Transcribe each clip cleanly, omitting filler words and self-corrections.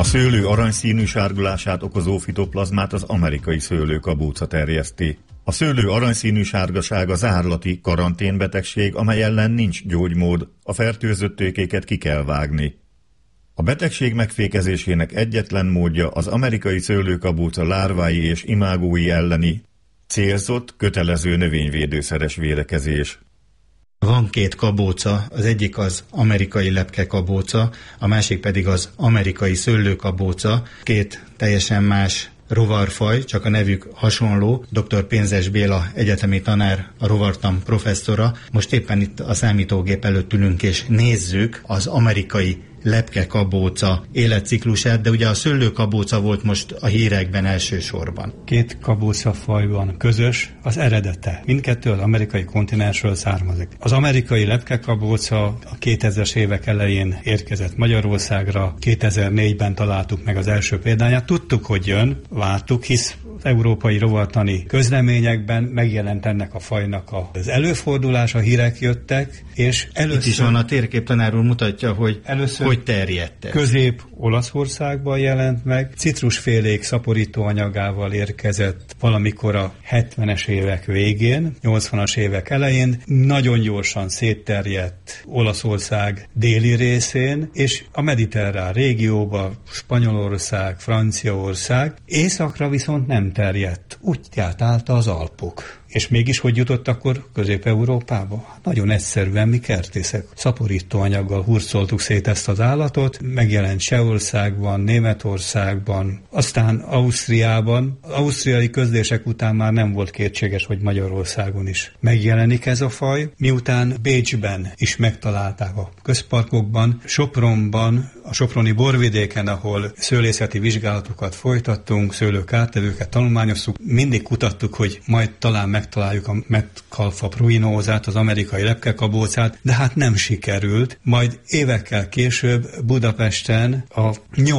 A szőlő aranyszínű sárgulását okozó fitoplazmát az amerikai szőlőkabóca terjeszti. A szőlő aranyszínű sárgasága zárlati karanténbetegség, amely ellen nincs gyógymód, a fertőzött tőkéket ki kell vágni. A betegség megfékezésének egyetlen módja az amerikai szőlőkabóca lárvái és imágói elleni célzott, kötelező növényvédőszeres védekezés. Van két kabóca, az egyik az amerikai lepkekabóca, a másik pedig az amerikai szőlőkabóca, két teljesen más rovarfaj, csak a nevük hasonló. Dr. Pénzes Béla egyetemi tanár, a rovartan professzora. Most éppen itt a számítógép előtt ülünk és nézzük az amerikai lepkekabóca életciklusát, de ugye a szőlőkabóca volt most a hírekben elsősorban. Két kabócafaj van közös, az eredete. Mindkettő az amerikai kontinensről származik. Az amerikai lepkekabóca a 2000-es évek elején érkezett Magyarországra, 2004-ben találtuk meg az első példáját. Tudtuk, hogy jön, vártuk, hisz az európai rovartani közleményekben megjelent ennek a fajnak az előfordulása, hírek jöttek, és először... Itt is van a térkép, tanár úr mutatja, hogy először hogy terjedt. Közép-Olaszországban jelent meg, citrusfélék szaporító anyagával érkezett valamikor a 70-es évek végén, 80-as évek elején, nagyon gyorsan szétterjedt Olaszország déli részén, és a mediterrán régióba, Spanyolország, Franciaország, északra viszont nem terjedt, úgy átállta az Alpok. És mégis hogy jutott akkor Közép-Európába? Nagyon egyszerűen mi kertészek szaporítóanyaggal hurcoltuk szét ezt az állatot, megjelent Csehországban, Németországban, aztán Ausztriában. Az ausztriai közlések után már nem volt kétséges, hogy Magyarországon is megjelenik ez a faj. Miután Bécsben is megtalálták a közparkokban, Sopronban, a soproni borvidéken, ahol szőlészeti vizsgálatokat folytattunk, szőlőkártevőket tanulmányoztuk, mindig kutattuk, hogy majd talán megtaláljuk a Metcalfa pruinózát, az amerikai lepkekabócát, de hát nem sikerült. Majd évekkel később Budapesten a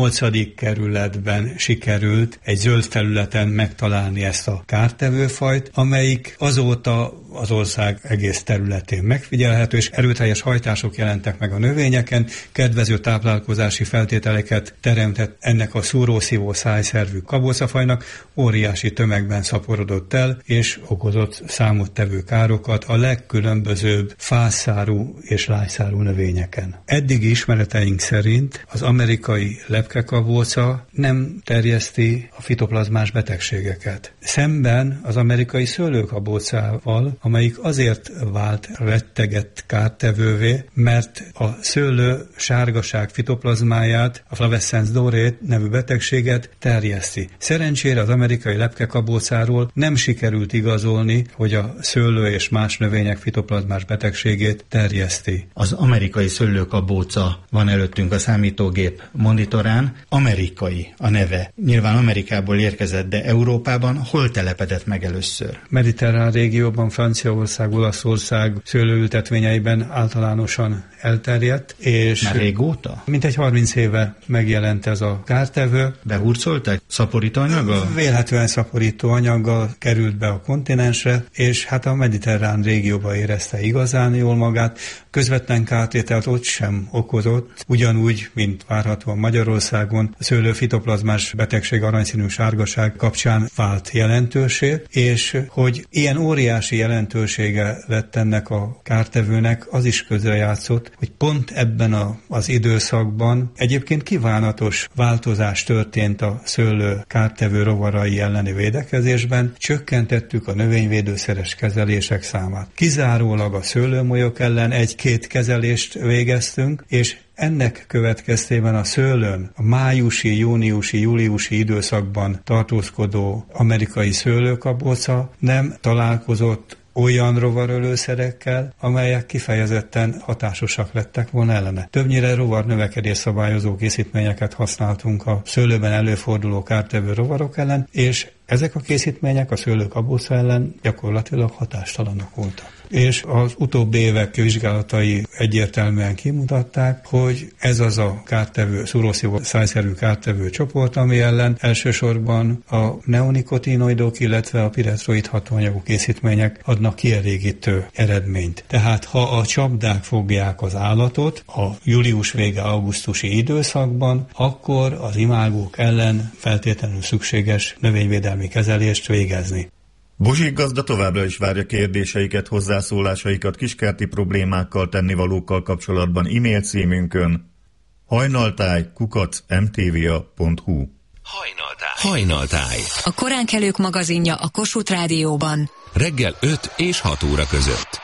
8. kerületben sikerült egy zöld felületen megtalálni ezt a kártevőfajt, amelyik azóta az ország egész területén megfigyelhető, és erőteljes hajtások jelentek meg a növényeken, kedvező táplálkozási feltételeket teremtett ennek a szúrószívó szájszervű kabócafajnak, óriási tömegben szaporodott el, és okozott számottevő károkat a legkülönbözőbb fászárú és lágyszárú növényeken. Eddigi ismereteink szerint az amerikai lepkekabóca nem terjeszti a fitoplazmás betegségeket. Szemben az amerikai szőlőkabócával, amelyik azért vált rettegett kártevővé, mert a szőlő sárgaság fitoplazmáját, a flavescens doré nevű betegséget terjeszti. Szerencsére az amerikai lepkekabócáról nem sikerült igazolni, hogy a szőlő és más növények fitoplazmás betegségét terjeszti. Az amerikai szőlőkabóca van előttünk a számítógép monitorán. Amerikai a neve. Nyilván Amerikából érkezett, de Európában hol telepedett meg először? Mediterrán régióban, Franciaország, Olaszország szőlőültetvényeiben általánosan elterjedt, és már régóta? Mintegy 30 éve megjelent ez a kártevő. Behurcolták szaporítóanyaggal? Vélhetően szaporítóanyaggal került be a kontinensre, és hát a mediterrán régióba érezte igazán jól magát. Közvetlen kártételt ott sem okozott, ugyanúgy, mint várhatóan Magyarországon, a szőlő fitoplazmás betegség aranyszínű sárgaság kapcsán vált jelentősé, és hogy ilyen óriási jelentősége lett ennek a kártevőnek, az is közrejátszott, hogy pont ebben az időszakban egyébként kívánatos változás történt a szőlő kártevő rovarai elleni védekezésben, csökkentettük a növényvédőszeres kezelések számát. Kizárólag a szőlőmolyok ellen egy-két kezelést végeztünk, és ennek következtében a szőlőn a májusi, júniusi, júliusi időszakban tartózkodó amerikai szőlőkabóca nem találkozott olyan rovarölőszerekkel, amelyek kifejezetten hatásosak lettek volna ellene. Többnyire rovarnövekedés szabályozó készítményeket használtunk a szőlőben előforduló kártevő rovarok ellen, és ezek a készítmények a szőlőkabóca ellen gyakorlatilag hatástalanok voltak. és az utóbbi évek vizsgálatai egyértelműen kimutatták, hogy ez az a kártevő, szúrószívó szájszerű kártevő csoport, ami ellen elsősorban a neonikotinoidok, illetve a piretroid hatóanyagú készítmények adnak kielégítő eredményt. Tehát ha a csapdák fogják az állatot a július vége augusztusi időszakban, akkor az imágók ellen feltétlenül szükséges növényvédelmi kezelést végezni. Bozsik gazda továbbra is várja kérdéseiket, hozzászólásaikat kiskerti problémákkal, tennivalókkal kapcsolatban e-mail címünkön hajnaltáj@mtva.hu. Hajnaltáj. A koránkelők magazinja a Kossuth Rádióban. Reggel 5 és 6 óra között.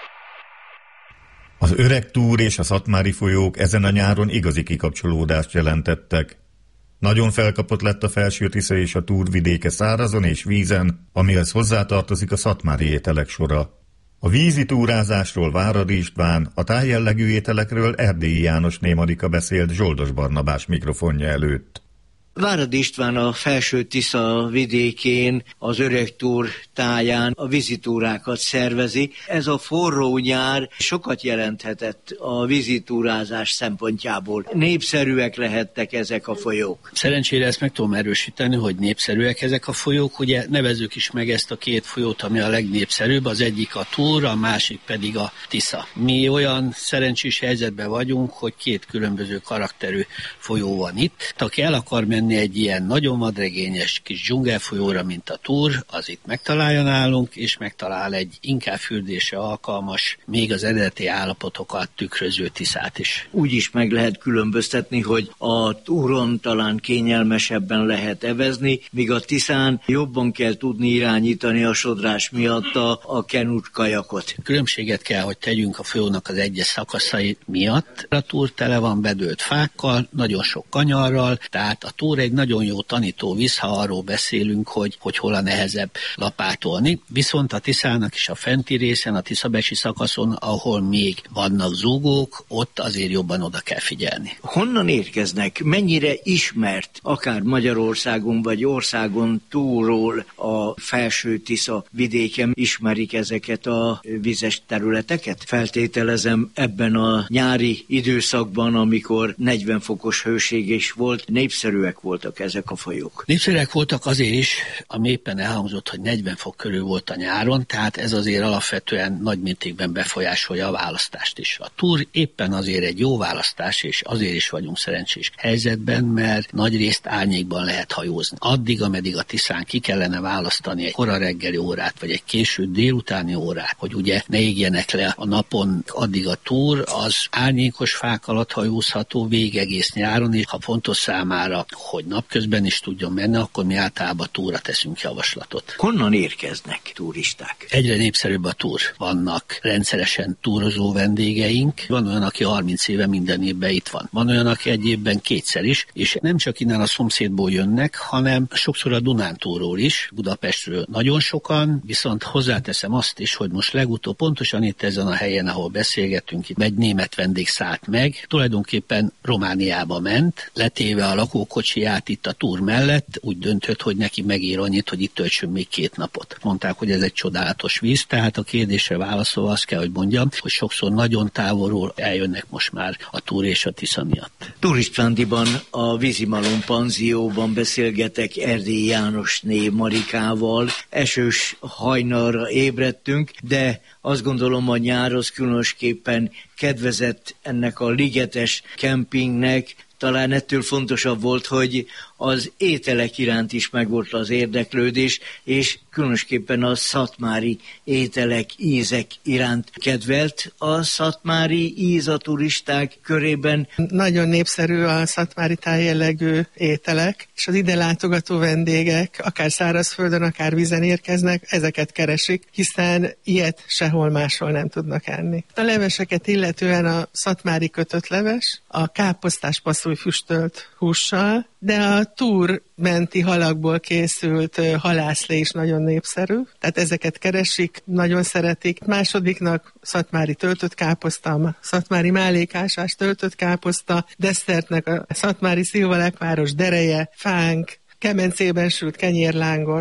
Az Öreg Túr és a Szatmári folyók ezen a nyáron igazi kikapcsolódást jelentettek. Nagyon felkapott lett a Felső-Tisza és a Túr vidéke szárazon és vízen, amihez hozzátartozik a szatmári ételek sora. A vízi túrázásról Váradi István, a tájjellegű ételekről Erdélyi Jánosné Marika beszélt Zsoldos Barnabás mikrofonja előtt. Váradi István a Felső-Tisza vidékén, az Öreg Túr táján a vízitúrákat szervezi. Ez a forró nyár sokat jelenthetett a vízitúrázás szempontjából. Népszerűek lehettek ezek a folyók. Szerencsére ezt meg tudom erősíteni, hogy népszerűek ezek a folyók. Ugye nevezzük is meg ezt a két folyót, ami a legnépszerűbb. Az egyik a Túr, a másik pedig a Tisza. Mi olyan szerencsés helyzetben vagyunk, hogy két különböző karakterű folyó van itt. Aki el akar menni egy ilyen nagyon vadregényes kis dzsungelfolyóra, mint a Túr, az itt megtalálja nálunk, és megtalál egy inkább fürdésre alkalmas, még az eredeti állapotokat tükröző Tiszát is. Úgy is meg lehet különböztetni, hogy a Túron talán kényelmesebben lehet evezni, míg a Tiszán jobban kell tudni irányítani a sodrás miatt a kenut kajakot. Különbséget kell, hogy tegyünk a folyónak az egyes szakaszai miatt. A Túr tele van bedőlt fákkal, nagyon sok kanyarral, tehát a Túr egy nagyon jó tanító víz, ha arról beszélünk, hogy hol a nehezebb lapátolni. Viszont a Tiszának is a fenti részen, a tiszabesi szakaszon, ahol még vannak zúgók, ott azért jobban oda kell figyelni. Honnan érkeznek? Mennyire ismert, akár Magyarországon vagy országon túlról a Felső-Tisza vidéken ismerik ezeket a vizes területeket? Feltételezem, ebben a nyári időszakban, amikor 40 fokos hőség is volt, népszerűek voltak ezek a folyók. Népszerűek voltak azért is, ami éppen elhangzott, hogy 40 fok körül volt a nyáron, tehát ez azért alapvetően nagy mértékben befolyásolja a választást is. A Túr éppen azért egy jó választás, és azért is vagyunk szerencsés helyzetben, mert nagy részt árnyékban lehet hajózni. Addig, ameddig a Tiszán ki kellene választani egy kora reggeli órát, vagy egy késő délutáni órát, hogy ugye ne égjenek le a napon, addig a Túr az árnyékos fák alatt hajózható végig egész nyáron, és ha fontos számára, hogy napközben is tudjon menni, akkor mi általában Túra teszünk javaslatot. Honnan érkeznek turisták? Egyre népszerűbb a Túr. Vannak rendszeresen túrozó vendégeink. Van olyan, aki 30 éve minden évben itt van. Van olyan, aki egy évben kétszer is, és nem csak innen a szomszédból jönnek, hanem sokszor a Dunántúlról is, Budapestről nagyon sokan, viszont hozzáteszem azt is, hogy most legutóbb pontosan itt ezen a helyen, ahol beszélgetünk, itt egy német vendég szállt meg, tulajdonképpen Romániába ment, letéve a lakókocsiját itt a Túr mellett, úgy döntött, hogy neki megér annyit, hogy itt töltsön még 2 napot. Mondták, hogy ez egy csodálatos víz, tehát a kérdésre válaszolva azt kell, hogy mondjam, hogy sokszor nagyon távolról eljönnek most már a Túr és a Tisza miatt. Turistfándiban a Vízimalom panzióban beszélgetek Erdélyi Jánosné Marikával. Esős hajnalra ébredtünk, de azt gondolom, a nyár az különösképpen kedvezett ennek a ligetes kempingnek. Talán ettől fontosabb volt, hogy az ételek iránt is megvolt az érdeklődés, és különösképpen a szatmári ételek, ízek iránt kedvelt a szatmári íz a turisták körében. Nagyon népszerű a szatmári tájjellegű ételek, és az ide látogató vendégek akár szárazföldön, akár vízen érkeznek, ezeket keresik, hiszen ilyet sehol máshol nem tudnak enni. A leveseket illetően a szatmári kötött leves, a káposztás passzúj füstölt hússal, de a Túr menti halakból készült halászlé is nagyon népszerű, tehát ezeket keresik, nagyon szeretik. Másodiknak szatmári töltött káposzta, szatmári mellékásás töltött káposzta, desszertnek a szatmári szilvalekváros dereje, fánk, kemencében sült kenyérlángos,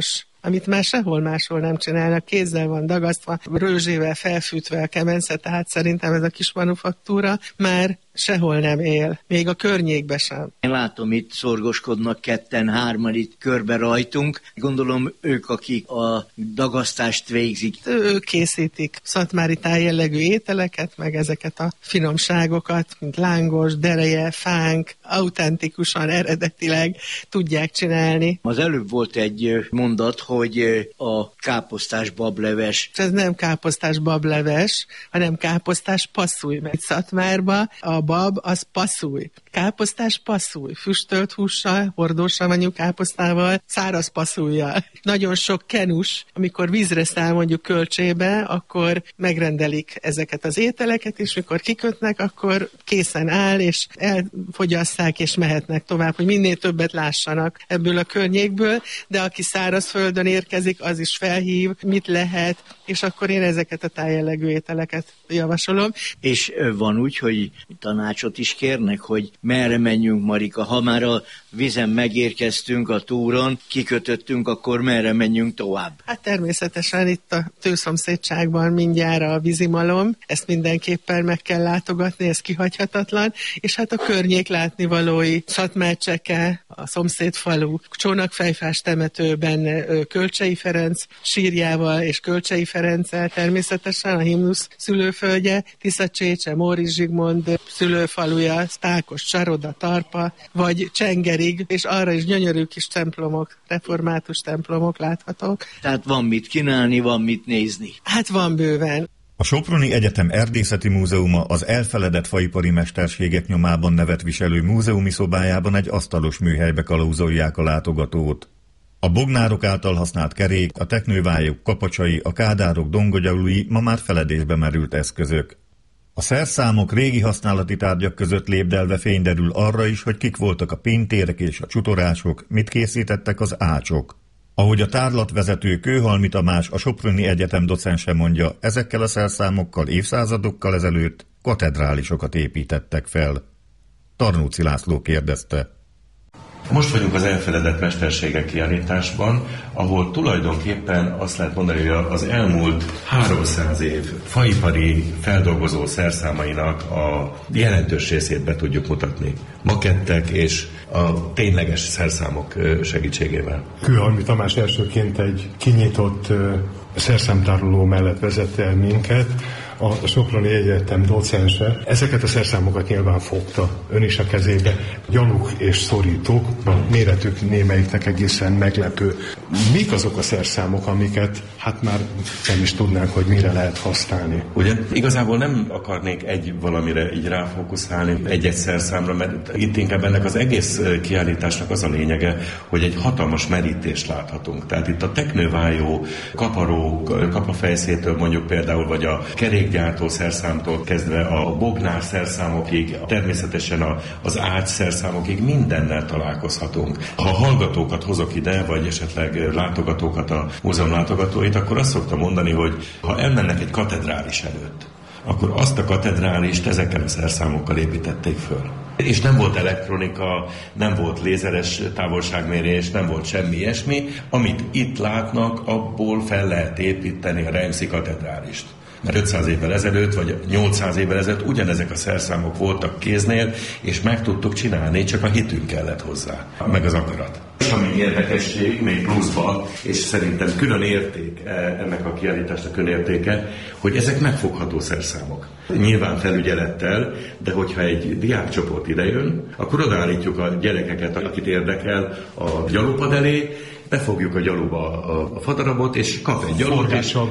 amit már sehol máshol nem csinálnak, kézzel van dagasztva, rőzsével felfűtve a kemence, tehát szerintem ez a kis manufaktúra már sehol nem él, még a környékbe sem. Én látom, itt szorgoskodnak ketten, hárman itt körbe rajtunk. Gondolom ők, akik a dagasztást végzik. Ők készítik szatmári tájjellegű ételeket, meg ezeket a finomságokat, mint lángos, dereje, fánk, autentikusan, eredetileg tudják csinálni. Az előbb volt egy mondat, hogy a káposztás bableves. Ez nem káposztás bableves, hanem káposztás passzúj, mert Szatmárba a bab az passzúj. Káposztás passzúj, füstölt hússal, hordósavanyú káposztával, száraz passzújjal. Nagyon sok kenus, amikor vízre száll mondjuk Kölcsébe, akkor megrendelik ezeket az ételeket, és mikor kikötnek, akkor készen áll, és elfogyasszák, és mehetnek tovább, hogy minél többet lássanak ebből a környékből, de aki szárazföldön érkezik, az is felhív, mit lehet, és akkor én ezeket a tájjellegű ételeket javasolom. És van úgy, hogy tanácsot is kérnek, hogy merre menjünk, Marika. Ha már a vízen megérkeztünk a túron, kikötöttünk, akkor merre menjünk tovább? Hát természetesen itt a tőszomszédságban mindjárt a vízimalom, ezt mindenképpen meg kell látogatni, ez kihagyhatatlan, és hát a környék látnivalói, Szatmárcseke, a szomszédfalu, Csónakfejfás temetőben Kölcsei Ferenc sírjával és Kölcsei Ferenccel természetesen, a himnusz szülőföldje, Tiszacsécse, Móricz Zsigmond szülőfaluja, Sztákos, Csaroda, Tarpa, vagy Csengerig, és arra is gyönyörű kis templomok, református templomok láthatók. Tehát van mit kínálni, van mit nézni. Hát van bőven. A Soproni Egyetem Erdészeti Múzeuma az elfeledett faipari mesterségek nyomában nevet viselő múzeumi szobájában egy asztalos műhelybe kalauzolják a látogatót. A bognárok által használt kerék, a teknővályok kapacsai, a kádárok dongogyalui ma már feledésbe merült eszközök. A szerszámok régi használati tárgyak között lépdelve fény derül arra is, hogy kik voltak a pintérek és a csutorások, mit készítettek az ácsok. Ahogy a tárlatvezető Kőhalmi Tamás, a Soproni Egyetem docense mondja, ezekkel a szerszámokkal évszázadokkal ezelőtt katedrálisokat építettek fel. Tarnóci László kérdezte. Most vagyunk az elfeledett mesterségek kiállításban, ahol tulajdonképpen azt lehet mondani, hogy az elmúlt 300 év faipari feldolgozó szerszámainak a jelentős részét be tudjuk mutatni. Makettek és a tényleges szerszámok segítségével. Kőhalmi Tamás elsőként egy kinyitott szerszámtároló mellett vezette el minket, a Soproni Egyetem docense. Ezeket a szerszámokat nyilván fogta ön is a kezébe. Gyaluk és szorítók, a méretük némelyiknek egészen meglepő. Mik azok a szerszámok, amiket hát már nem is tudnánk, hogy mire lehet használni? Ugye igazából nem akarnék egy valamire így ráfókuszálni, egy-egy szerszámra, mert itt inkább ennek az egész kiállításnak az a lényege, hogy egy hatalmas merítést láthatunk. Tehát itt a teknővájó, kaparó, kapafejszétől mondjuk például, vagy a kerékgyártó szerszámtól kezdve a bognár szerszámokig, természetesen az ágy szerszámokig mindennel találkozhatunk. Ha hallgatókat hozok ide, vagy esetleg látogatókat, a múzeum látogatóit, akkor azt szoktam mondani, hogy ha elmennek egy katedrális előtt, akkor azt a katedrálist ezekkel a szerszámokkal építették föl. És nem volt elektronika, nem volt lézeres távolságmérés, nem volt semmi ilyesmi. Amit itt látnak, abból fel lehet építeni a Reimsi katedrálist. Mert 500 évvel ezelőtt, vagy 800 évvel ezelőtt ugyanezek a szerszámok voltak kéznél, és meg tudtuk csinálni, csak a hitünk kellett hozzá, meg az akarat. És ami érdekesség, még pluszban, és szerintem külön érték ennek a kiállításnak külön értéke, hogy ezek megfogható szerszámok. Nyilván felügyelettel, de hogyha egy diákcsoport idejön, akkor odaállítjuk a gyerekeket, akit érdekel, a gyalupad elé, befogjuk a gyalúba a fadarabot, és kap egy gyalút,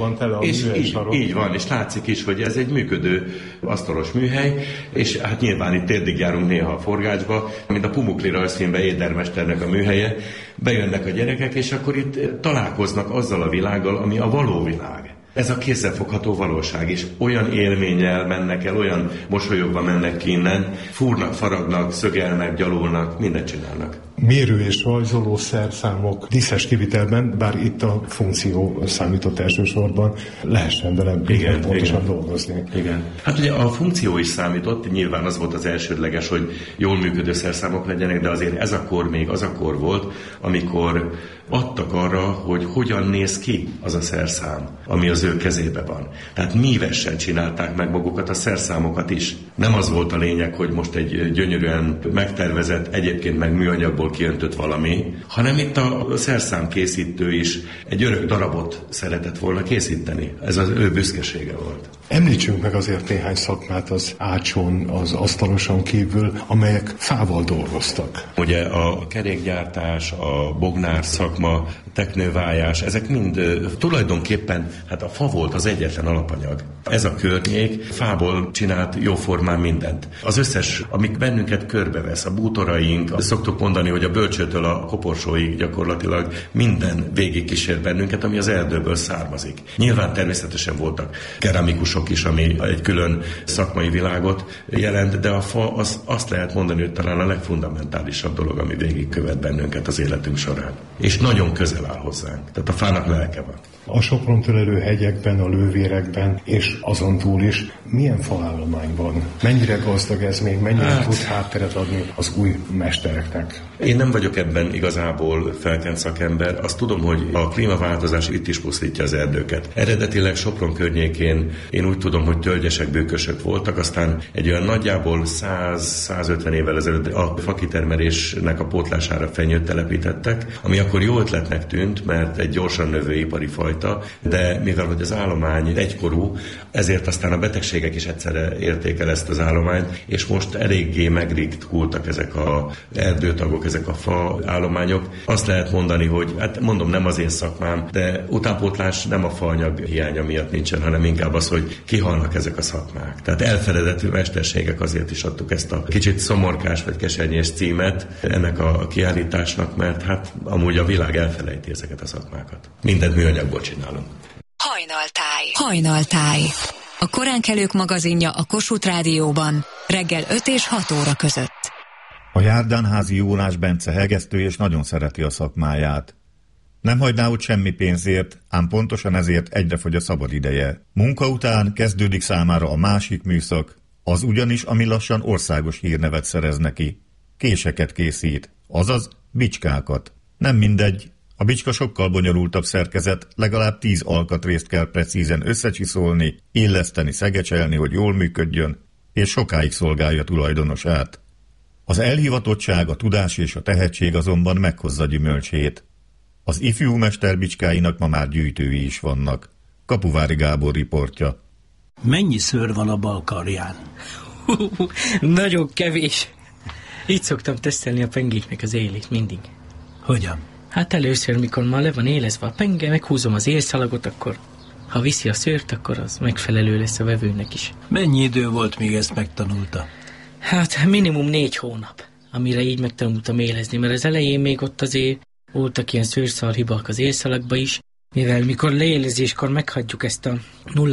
és így van, és látszik is, hogy ez egy működő asztalos műhely, és hát nyilván itt térdig járunk néha a forgácsba, mint a Pumukli rajzfilmben Édermesternek a műhelye, bejönnek a gyerekek, és akkor itt találkoznak azzal a világgal, ami a való világ. Ez a kézzelfogható valóság, és olyan élménnyel mennek el, olyan mosolyogva mennek ki innen, fúrnak, faragnak, szögelnek, gyalulnak, mindent csinálnak. mérő és rajzoló szerszámok díszes kivitelben, bár itt a funkció számított elsősorban, lehessen vele pontosan dolgozni. Igen. Hát ugye a funkció is számított, nyilván az volt az elsődleges, hogy jól működő szerszámok legyenek, de azért ez akkor még az a kor volt, amikor adtak arra, hogy hogyan néz ki az a szerszám, ami az ő kezébe van. Tehát mívesen csinálták meg magukat a szerszámokat is. Nem az volt a lényeg, hogy most egy gyönyörűen megtervezett, egyébként meg műanyagból kiöntött valami, hanem itt a szerszámkészítő is egy örök darabot szeretett volna készíteni. Ez az ő büszkesége volt. Említsünk meg azért néhány szakmát az ácson, az asztaloson kívül, amelyek fával dolgoztak. Ugye a kerékgyártás, a bognár szakma, teknővájás, ezek mind tulajdonképpen, hát a fa volt az egyetlen alapanyag. Ez a környék fából csinált jóformán mindent. Az összes, amik bennünket körbevesz, a bútoraink, szoktuk mondani, hogy a bölcsőtől a koporsóig gyakorlatilag minden végigkísér bennünket, ami az erdőből származik. Nyilván természetesen voltak keramikusok is, ami egy külön szakmai világot jelent, de a fa azt lehet mondani, hogy talán a legfundamentálisabb dolog, ami végigkövet bennünket az életünk során. És nagyon közel áll hozzánk. Tehát a fának lelke van. A Sopron-től elő hegyekben, a lővérekben, és azon túl is milyen faállomány van? Mennyire gazdag ez még? Mennyire tud hátteret adni az új mestereknek? Én nem vagyok ebben igazából felkent szakember. Azt tudom, hogy a klímaváltozás itt is pusztítja az erdőket. Eredetileg Sopron környékén én úgy tudom, hogy tölgyesek, bőkösök voltak, aztán egy olyan nagyjából 100-150 évvel ezelőtt a fakitermelésnek a pótlására fenyőt telepítettek, ami akkor jó ötletnek tűnt, mert egy gyorsan növő ipari fajta, de mivel hogy az állomány egykorú, ezért aztán a betegségek is egyszerre érték el ezt az állományt, és most eléggé megritkultak ezek a erdőtagok, ezek a fa állományok. Azt lehet mondani, hogy hát mondom, nem az én szakmám, de utánpótlás nem a faanyag hiánya miatt nincsen, hanem inkább az, hogy kihalnak ezek a szakmák. Tehát elfeledett mesterségek, azért is adtuk ezt a kicsit szomorkás vagy kesernyés címet ennek a kiállításnak, mert hát amúgy a világ elfelejti ezeket a szakmákat. Mindent műanyagból csinálunk. Hajnaltáj. Hajnaltáj. A koránkelők magazinja a Kossuth Rádióban reggel 5 és 6 óra között. A Járdánházi Jólás Bence hegesztő és nagyon szereti a szakmáját. Nem hagyná ott semmi pénzért, ám pontosan ezért egyre fogy a szabad ideje. Munka után kezdődik számára a másik műszak, az ugyanis, ami lassan országos hírnevet szerez neki. Késeket készít, azaz bicskákat. Nem mindegy, a bicska sokkal bonyolultabb szerkezet, legalább 10 alkatrészt kell precízen összecsiszolni, illeszteni, szegecselni, hogy jól működjön, és sokáig szolgálja tulajdonosát. Az elhivatottság, a tudás és a tehetség azonban meghozza gyümölcsét. Az ifjú mester bicskáinak ma már gyűjtői is vannak. Kapuvári Gábor riportja. Mennyi szőr van a bal karján? Nagyon kevés. Így szoktam tesztelni a pengéknek az élét mindig. Hogyan? Hát először, mikor már le van élezve a penge, meghúzom az élszalagot, akkor ha viszi a szőrt, akkor az megfelelő lesz a vevőnek is. Mennyi idő volt, míg ezt megtanulta? Hát minimum 4 hónap, amire így megtanultam élezni, mert az elején még ott azért voltak ilyen szőrszalhibak az élszalagba is, mivel mikor leélezéskor meghagyjuk ezt a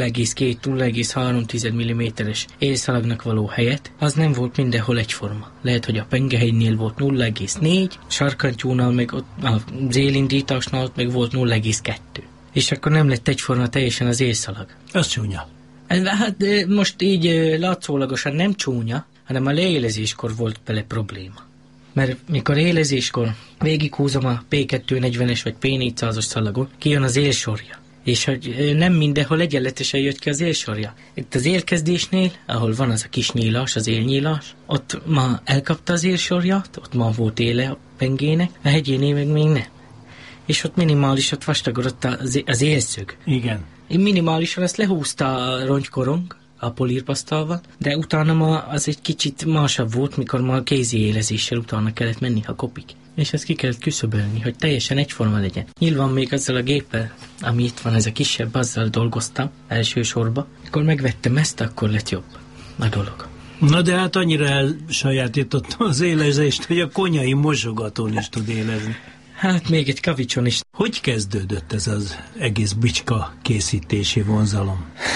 0,2-0,3 mm-es élszalagnak való helyet, az nem volt mindenhol egyforma. Lehet, hogy a pengehelynél volt 0,4, sarkantyúnál, meg ott az élindításnál meg volt 0,2. És akkor nem lett egyforma teljesen az élszalag. Az csúnya. Hát most így látszólagosan nem csúnya, hanem a leélezéskor volt bele probléma. Mert mikor élezéskor végighúzom a P240-es vagy P400-as szalagot, kijön az élsorja. És hogy nem mindenhol egyenletesen jött ki az élsorja. Itt az élkezdésnél, ahol van az a kis nyílás, az élnyílás, ott ma elkapta az élsorjat, ott ma volt éle a pengének, a hegyénél meg még nem. És ott minimálisat vastagodott az élszög. Igen. Minimálisan ezt lehúzta a rongykorong, a polírpasztalval, de utána az egy kicsit másabb volt, mikor ma a kézi élezéssel utána kellett menni, ha kopik. És ezt ki kellett küszöbölni, hogy teljesen egyforma legyen. Nyilván még azzal a géppel, ami itt van, ez a kisebb, azzal dolgoztam elsősorban. Mikor megvettem ezt, akkor lett jobb a dolog. Na de hát annyira elsajátítottam az élezést, hogy a konyai mosogatón is tud élezni. Hát még egy kavicson is. Hogy kezdődött ez az egész bicska készítési vonzalom?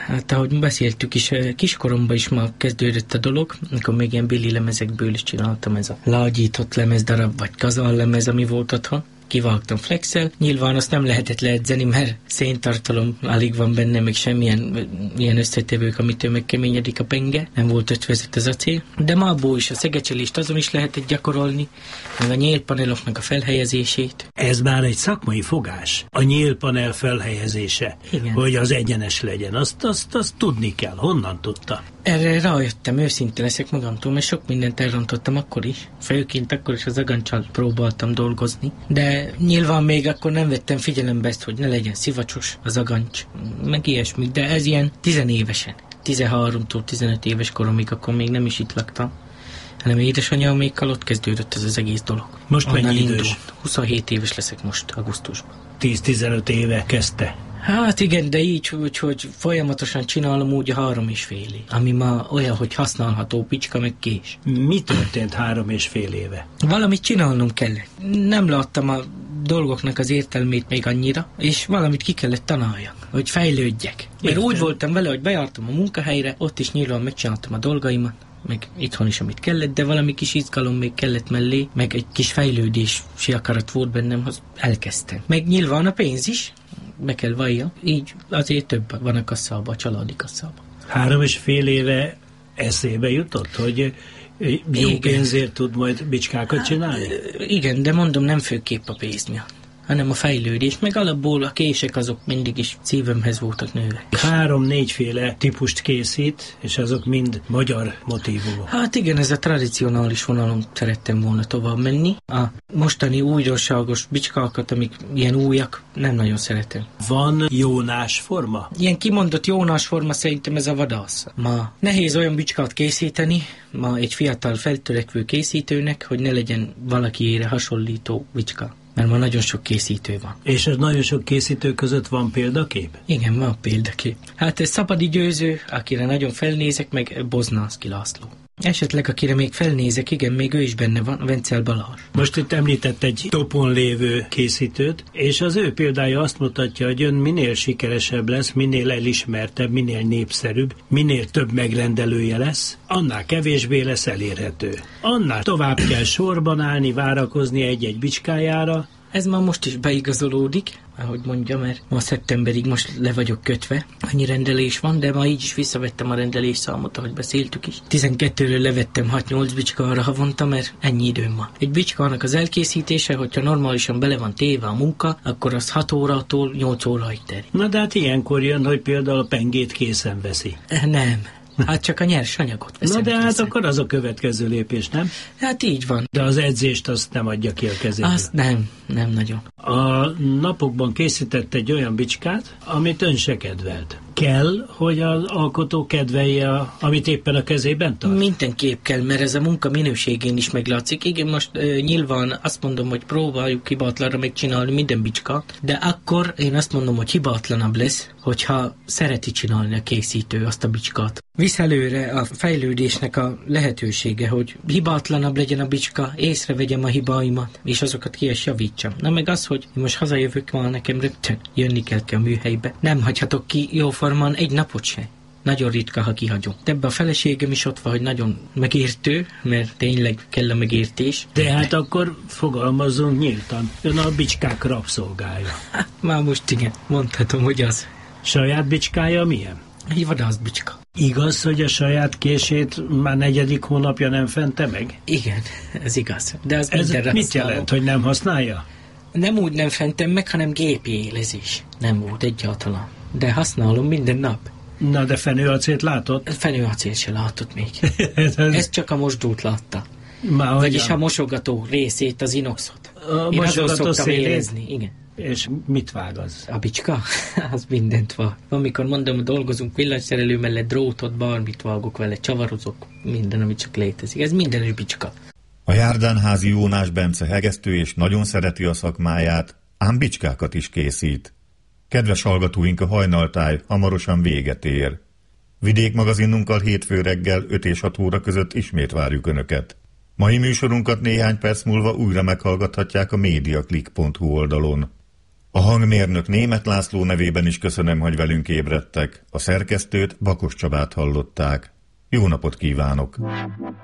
Hát ahogy beszéltük is, kiskoromban is ma kezdődött a dolog, amikor még ilyen Billy lemezekből is csináltam, ez a lágyított lemezdarab, vagy kazallemez, ami volt otthon. Kivágtam flexel. Nyilván azt nem lehetett leedzeni, mert széntartalom alig van benne, meg semmilyen ilyen összetevők, amitől megkeményedik a penge. Nem volt ötvezet az acél. De mából is a szegecselést azon is lehetett gyakorolni, meg a nyílpaneloknak a felhelyezését. Ez már egy szakmai fogás. A nyílpanel felhelyezése. Igen. Hogy az egyenes legyen. Azt tudni kell. Honnan tudta? Erre rájöttem, őszintén leszek magamtól, mert sok mindent elrontottam akkor is. Főként akkor is az agancsal próbáltam dolgozni. De nyilván még akkor nem vettem figyelembe ezt, hogy ne legyen szivacsos az agancs, meg ilyesmi. De ez ilyen 10 évesen. 13-tól 15 éves koromig, akkor még nem is itt laktam. Hanem édesanyámékkal ott kezdődött ez az egész dolog. Most mennyi idős? 27 éves leszek most, augusztusban. 10-15 éve kezdte. Hát igen, de így, hogy folyamatosan csinálom úgy a 3,5 év. Ami ma olyan, hogy használható picska meg kés. Mi történt 3,5 éve? Valamit csinálnom kellett. Nem láttam a dolgoknak az értelmét még annyira, és valamit ki kellett tanuljak, hogy fejlődjek. Mert úgy voltam vele, hogy bejártam a munkahelyre, ott is nyilván megcsináltam a dolgaimat, meg itthon is, amit kellett, de valami kis izgalom még kellett mellé, meg egy kis fejlődési akarat volt bennem, hogy elkezdtem. Meg nyilván a pénz is, be kell valljam, így azért több van a kasszában, a családi kasszában. 3,5 éve eszébe jutott, hogy jó pénzért tud majd bicskákat csinálni? Igen, de mondom, nem főképp a pénz miatt, hanem a fejlődés, meg alapból a kések azok mindig is szívemhez voltak nőve. 3-4 féle típust készít, és azok mind magyar motívumok. Hát igen, ez a tradicionális vonalon szerettem volna tovább menni. A mostani újdonságos bicskákat, amik ilyen újak, nem nagyon szeretem. Van jónásforma? Ilyen kimondott jónásforma szerintem ez a vadász. Ma nehéz olyan bicskát készíteni, ma egy fiatal feltörekvő készítőnek, hogy ne legyen valakiére hasonlító bicska. Mert ma nagyon sok készítő van. És ez nagyon sok készítő között van példakép? Igen, van példakép. Hát ez Szapadi Győző, akire nagyon felnézek, meg Boznanszky László. Esetleg akire még felnézek, igen, még ő is benne van, Vencel Balázs. Most itt említett egy topon lévő készítőt, és az ő példája azt mutatja, hogy ön minél sikeresebb lesz, minél elismertebb, minél népszerűbb, minél több megrendelője lesz, annál kevésbé lesz elérhető. Annál tovább kell sorban állni, várakozni egy-egy bicskájára. Ez már most is beigazolódik, ahogy mondja, mert ma szeptemberig most le vagyok kötve. Annyi rendelés van, de ma így is visszavettem a rendelésszámot, ahogy beszéltük is. 12-ről levettem 6-8 bicskára havonta, mert ennyi időm van. Egy bicskának az elkészítése, hogyha normálisan bele van téve a munka, akkor az 6 órától 8 óráig terjed. Na de hát ilyenkor jön, hogy például a pengét készen veszi. Nem. Hát csak a nyers anyagot veszem. Na de hát akkor az a következő lépés, nem? Hát így van. De az edzést azt nem adja ki a kezéből. Azt nem nagyon. A napokban készített egy olyan bicskát, amit ön se kedvelt. Kell, hogy az alkotó kedvelje, amit éppen a kezében tart? Mindenképp kell, mert ez a munka minőségén is meglátszik. Igen, most nyilván azt mondom, hogy próbáljuk hibátlanra megcsinálni minden bicskát, de akkor én azt mondom, hogy hibátlanabb lesz, hogyha szereti csinálni a készítő azt a bicskát. Visz előre a fejlődésnek a lehetősége, hogy hibátlanabb legyen a bicska, észrevegyem a hibáimat, és azokat ki is javítsam. Na meg az, hogy most hazajövök, már nekem rögtön jönni kell a műhelybe. Nem hagyhatok ki jóformán egy napot se. Nagyon ritka, ha kihagyom. De ebben a feleségem is ott van, hogy nagyon megértő, mert tényleg kell a megértés. De hát akkor fogalmazzunk nyíltan. Ön a bicskák rabszolgája. Hát, már most igen, mondhatom, hogy az. Saját bicskája milyen? Egy vadászbicska. Igaz, hogy a saját kését már 4. hónapja nem fente meg? Igen, ez igaz. De az ez mit jelent, hogy nem használja? Nem úgy nem fentem meg, hanem gépi élezés. Nem volt egyáltalán. De használom minden nap. Na, de fenőacélt látott? Fenőacélt se látott még. Ez csak a mosdót látta. Vagyis a mosogató részét, az inoxot. A mosogató szélét? Igen. És mit vág az? A bicska? Az mindent vág. Amikor mondom, dolgozunk villanyszerelő mellett, drótot, bármit vágok vele, csavarozok, minden, amit csak létezik. Ez mindenes bicska. A Járdánházi Jónás Bence hegesztő és nagyon szereti a szakmáját, ám bicskákat is készít. Kedves hallgatóink, a hajnaltáj hamarosan véget ér. Vidékmagazinunkkal hétfő reggel 5 és 6 óra között ismét várjuk Önöket. Mai műsorunkat néhány perc múlva újra meghallgathatják a mediaclick.hu oldalon. A hangmérnök Németh László nevében is köszönöm, hogy velünk ébredtek. A szerkesztőt, Bakos Csabát hallották. Jó napot kívánok!